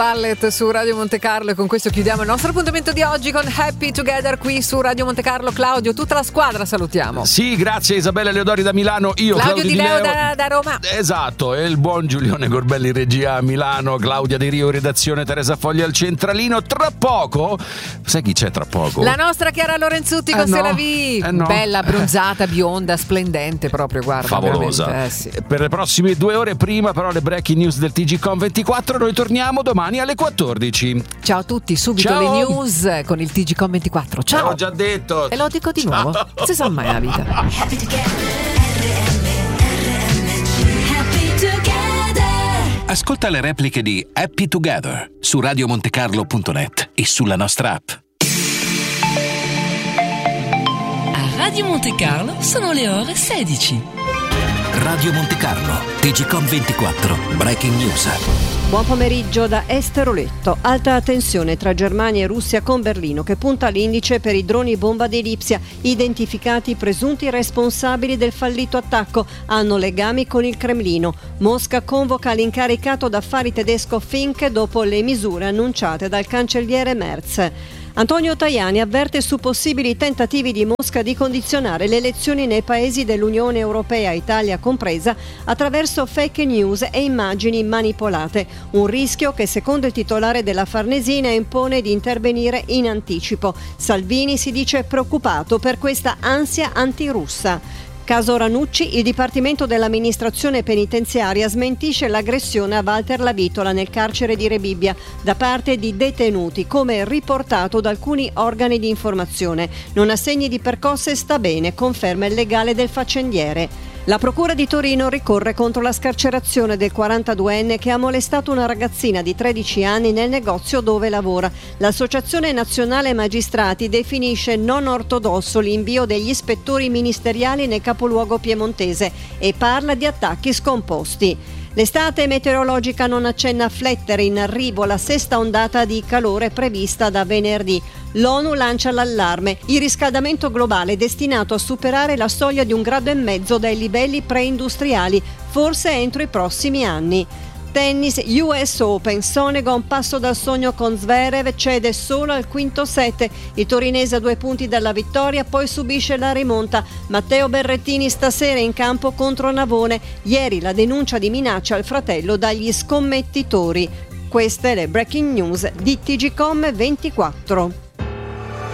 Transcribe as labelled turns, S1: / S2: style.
S1: Pallet su Radio Monte Carlo, e con questo chiudiamo il nostro appuntamento di oggi con Happy Together qui su Radio Monte Carlo. Claudio, tutta la squadra salutiamo.
S2: Sì, grazie Isabella Leodori da Milano, io
S1: Claudio Di Leo da Roma.
S2: Esatto, e il buon Giulione Gorbelli in regia a Milano, Claudia Di Rio redazione, Teresa Foglia al centralino. Tra poco, sai chi c'è tra poco?
S1: La nostra Chiara Lorenzutti con Se la vi.
S2: No.
S1: Bella, bronzata, bionda, splendente proprio, guarda.
S2: Favolosa.
S1: Sì.
S2: Per le prossime 2 ore, prima però le breaking news del TGCOM 24, noi torniamo domani alle 14.
S1: Ciao a tutti, subito
S2: Ciao.
S1: le news con il TGCOM 24. Ciao.
S2: L'ho già detto.
S1: E lo dico di nuovo. Non si sa mai la vita.
S3: Ascolta le repliche di Happy Together su radiomontecarlo.net e sulla nostra app.
S4: A Radio Monte Carlo sono le ore 16.
S3: Radio Monte Carlo, TGCOM 24, Breaking News.
S5: Buon pomeriggio da Esteroletto. Alta tensione tra Germania e Russia con Berlino che punta l'indice per i droni bomba di Lipsia. Identificati i presunti responsabili del fallito attacco. Hanno legami con il Cremlino. Mosca convoca l'incaricato d'affari tedesco Fink dopo le misure annunciate dal cancelliere Merz. Antonio Tajani avverte su possibili tentativi di Mosca di condizionare le elezioni nei paesi dell'Unione Europea, Italia compresa, attraverso fake news e immagini manipolate. Un rischio che, secondo il titolare della Farnesina, impone di intervenire in anticipo. Salvini si dice preoccupato per questa ansia antirussa. Caso Ranucci, il Dipartimento dell'Amministrazione Penitenziaria smentisce l'aggressione a Walter Lavitola nel carcere di Rebibbia da parte di detenuti, come riportato da alcuni organi di informazione. Non ha segni di percosse e sta bene, conferma il legale del faccendiere. La Procura di Torino ricorre contro la scarcerazione del 42enne che ha molestato una ragazzina di 13 anni nel negozio dove lavora. L'Associazione Nazionale Magistrati definisce non ortodosso l'invio degli ispettori ministeriali nel capoluogo piemontese e parla di attacchi scomposti. L'estate meteorologica non accenna a flettere, in arrivo la sesta ondata di calore prevista da venerdì. L'ONU lancia l'allarme. Il riscaldamento globale è destinato a superare la soglia di 1,5 gradi dai livelli preindustriali, forse entro i prossimi anni. Tennis, US Open, Sonego a un passo dal sogno con Zverev, cede solo al quinto set. Il torinese a 2 punti dalla vittoria, poi subisce la rimonta. Matteo Berrettini stasera in campo contro Navone. Ieri la denuncia di minaccia al fratello dagli scommettitori. Queste le breaking news di TGCOM 24.